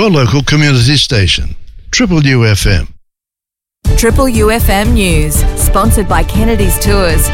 your local community station, Triple UFM. Triple UFM News, sponsored by Kennedy's Tours,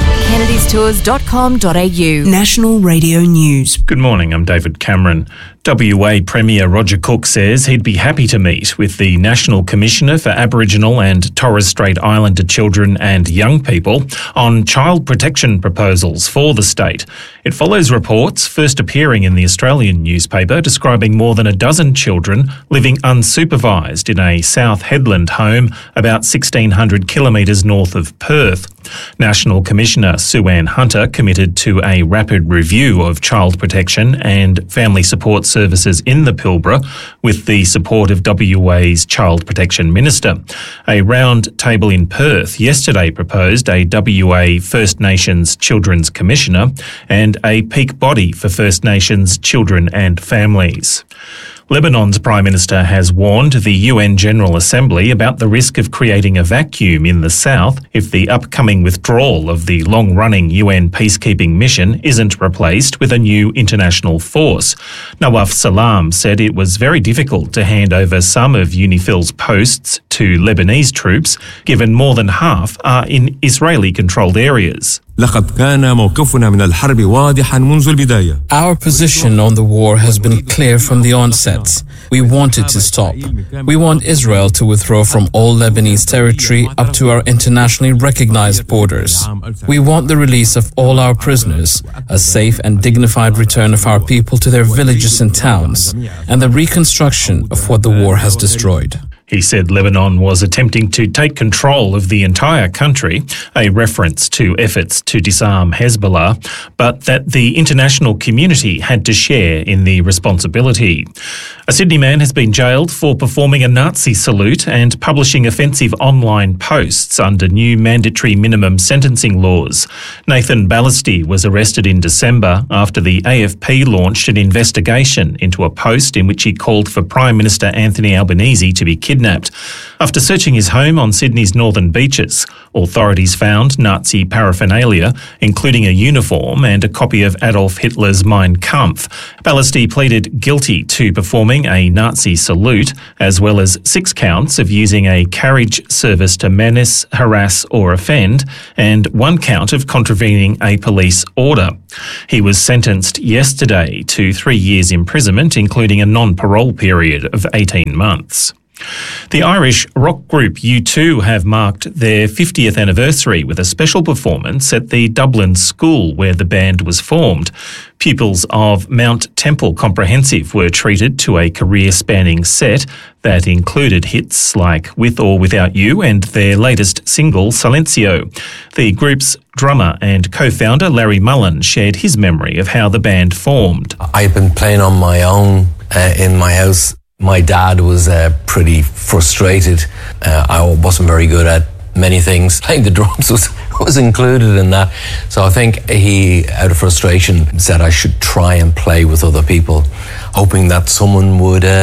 kennedystours.com.au. National Radio News. Good morning, I'm David Cameron. WA Premier Roger Cook says he'd be happy to meet with the National Commissioner for Aboriginal and Torres Strait Islander Children and Young People on child protection proposals for the state. It follows reports first appearing in the Australian newspaper describing more than a dozen children living unsupervised in a South Headland home about 1,600 kilometres north of Perth. National Commissioner Sue-Ann Hunter committed to a rapid review of child protection and family support services in the Pilbara with the support of WA's Child Protection Minister. A round table in Perth yesterday proposed a WA First Nations Children's Commissioner and a peak body for First Nations children and families. Lebanon's Prime Minister has warned the UN General Assembly about the risk of creating a vacuum in the south if the upcoming withdrawal of the long-running UN peacekeeping mission isn't replaced with a new international force. Nawaf Salam said it was very difficult to hand over some of UNIFIL's posts to Lebanese troops, given more than half are in Israeli-controlled areas. لقد كان موقفنا من الحرب واضحا منذ البداية. Our position on the war has been clear from the onset. We want it to stop. We want Israel to withdraw from all Lebanese territory up to our internationally recognized borders. We want the release of all our prisoners, a safe and dignified return of our people to their villages and towns, and the reconstruction of what the war has destroyed. He said Lebanon was attempting to take control of the entire country, a reference to efforts to disarm Hezbollah, but that the international community had to share in the responsibility. A Sydney man has been jailed for performing a Nazi salute and publishing offensive online posts under new mandatory minimum sentencing laws. Nathan Ballasty was arrested in December after the AFP launched an investigation into a post in which he called for Prime Minister Anthony Albanese to be kidnapped. After searching his home on Sydney's northern beaches, authorities found Nazi paraphernalia, including a uniform and a copy of Adolf Hitler's Mein Kampf. Ballasty pleaded guilty to performing a Nazi salute, as well as 6 counts of using a carriage service to menace, harass or offend, and 1 count of contravening a police order. He was sentenced yesterday to 3 years imprisonment, including a non-parole period of 18 months. The Irish rock group U2 have marked their 50th anniversary with a special performance at the Dublin school where the band was formed. Pupils of Mount Temple Comprehensive were treated to a career-spanning set that included hits like With or Without You and their latest single, Silencio. The group's drummer and co-founder Larry Mullen shared his memory of how the band formed. I've been playing on my own in my house. My dad was pretty frustrated. I wasn't very good at many things. Playing the drums was included in that. So I think he, out of frustration, said I should try and play with other people, hoping that someone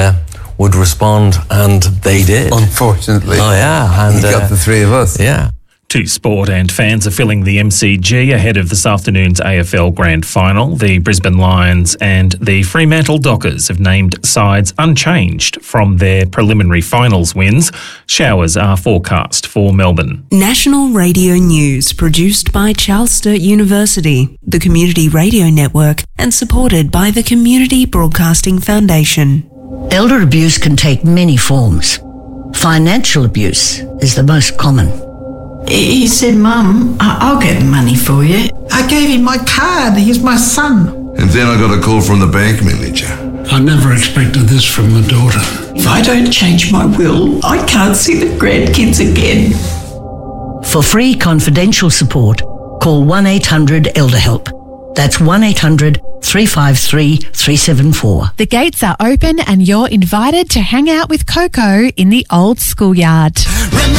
would respond, and they did. Unfortunately. Oh, yeah. And you got the 3 of us. Yeah. To sport, and fans are filling the MCG ahead of this afternoon's AFL Grand Final. The Brisbane Lions and the Fremantle Dockers have named sides unchanged from their preliminary finals wins. Showers are forecast for Melbourne. National Radio News, produced by Charles Sturt University, the Community Radio Network, and supported by the Community Broadcasting Foundation. Elder abuse can take many forms. Financial abuse is the most common. He said, Mum, I'll get money for you. I gave him my card. He's my son. And then I got a call from the bank manager. I never expected this from my daughter. If I don't change my will, I can't see the grandkids again. For free confidential support, call 1-800-ELDER-HELP. That's 1-800-353-374. The gates are open and you're invited to hang out with Coco in the old schoolyard.